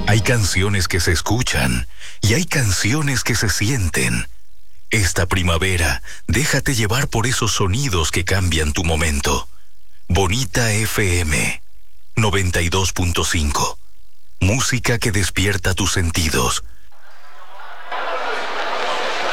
Hay canciones que se escuchan y hay canciones que se sienten. Esta primavera, déjate llevar por esos sonidos que cambian tu momento. Bonita FM 92.5. Música que despierta tus sentidos,